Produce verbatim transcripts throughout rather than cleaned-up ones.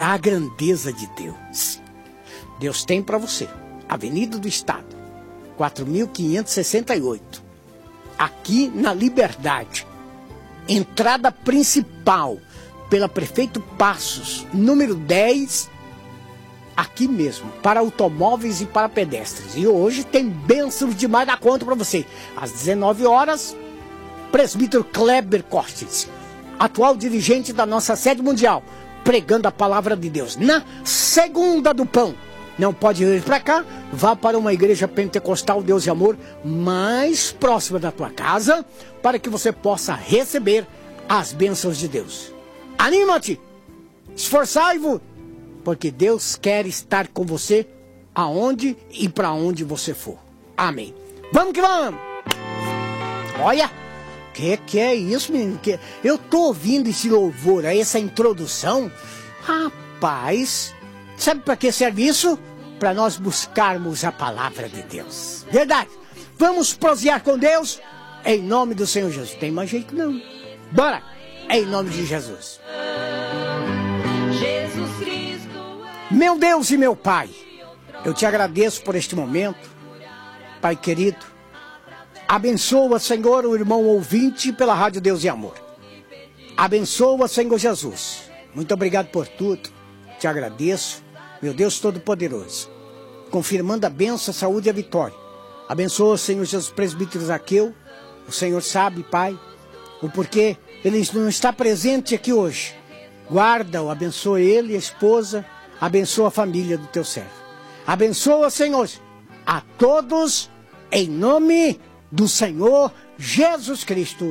a grandeza de Deus. Deus tem para você, Avenida do Estado, quatro mil quinhentos e sessenta e oito, aqui na Liberdade, entrada principal pela Prefeito Passos, número dez, aqui mesmo, para automóveis e para pedestres. E hoje tem bênçãos demais da conta para você. Às dezenove horas, presbítero Kleber Cortes, atual dirigente da nossa sede mundial, pregando a palavra de Deus na Segunda do Pão. Não pode ir para cá, vá para uma igreja pentecostal Deus e Amor mais próxima da tua casa, para que você possa receber as bênçãos de Deus. Anima-te, esforçai-vos, porque Deus quer estar com você aonde e para onde você for. Amém. Vamos que vamos! Olha, que que é isso, menino? Que... Eu tô ouvindo esse louvor, essa introdução. Rapaz, sabe para que serve isso? Para nós buscarmos a palavra de Deus. Verdade. Vamos prosear com Deus em nome do Senhor Jesus. Tem mais jeito não. Bora! Em nome de Jesus. Meu Deus e meu Pai, eu te agradeço por este momento, Pai querido. Abençoa, Senhor, o irmão ouvinte pela Rádio Deus e Amor. Abençoa, Senhor Jesus. Muito obrigado por tudo. Te agradeço, meu Deus Todo-Poderoso. Confirmando a bênção, a saúde e a vitória. Abençoa, Senhor Jesus, presbítero Zaqueu. O Senhor sabe, Pai, o porquê ele não está presente aqui hoje. Guarda-o, abençoa ele e a esposa. Abençoa a família do teu servo. Abençoa, Senhor, a todos, em nome do Senhor Jesus Cristo.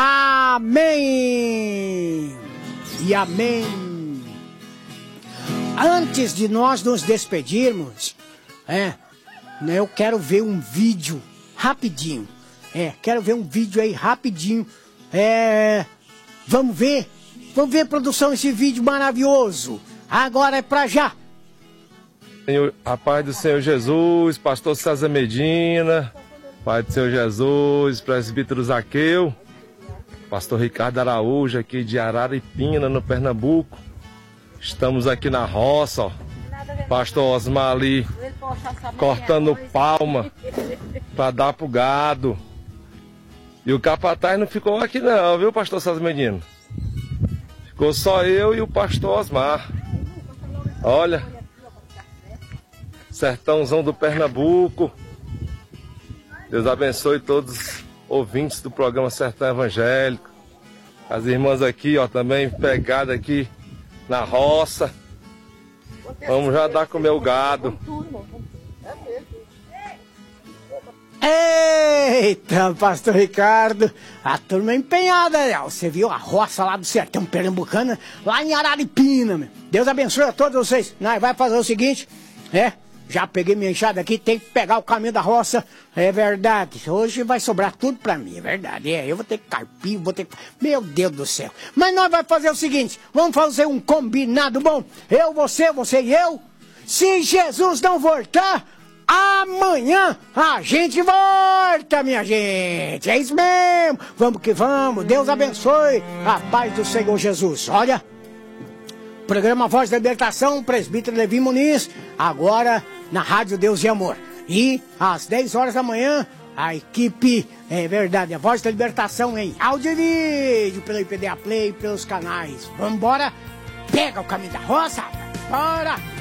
Amém. E amém. Antes de nós nos despedirmos, é, eu quero ver um vídeo rapidinho. É, quero ver um vídeo aí rapidinho. É, vamos ver. Vamos ver, produção, esse vídeo maravilhoso. Agora é pra já. Senhor, a paz do Senhor Jesus, pastor César Medina, paz do Senhor Jesus, presbítero Zaqueu, pastor Ricardo Araújo aqui de Araripina, no Pernambuco. Estamos aqui na roça, ó. Pastor Osmar ali cortando palma para dar pro gado. E o capataz não ficou aqui não, viu, pastor César Medina? Ficou só eu e o pastor Osmar. Olha, sertãozão do Pernambuco. Deus abençoe todos os ouvintes do programa Sertão Evangélico. As irmãs aqui, ó, também pegadas aqui na roça. Vamos já dar comer o gado. Eita, pastor Ricardo, a turma é empenhada, né? Você viu a roça lá do sertão pernambucano, lá em Araripina, meu. Deus abençoe a todos vocês. Nós vai fazer o seguinte, é, já peguei minha enxada aqui, tem que pegar o caminho da roça, é verdade. Hoje vai sobrar tudo pra mim, é verdade. É, eu vou ter que carpir, vou ter que... Meu Deus do céu. Mas nós vamos fazer o seguinte, vamos fazer um combinado bom. Eu, você, você e eu. Se Jesus não voltar... amanhã a gente volta, minha gente. É isso mesmo. Vamos que vamos. Deus abençoe. A paz do Senhor Jesus. Olha, programa Voz da Libertação, presbítero Levi Muniz, agora na Rádio Deus e Amor. E às dez horas da manhã, a equipe, é verdade, a Voz da Libertação em áudio e vídeo, pelo I P D A Play, pelos canais. Vamos embora. Pega o caminho da roça. Bora.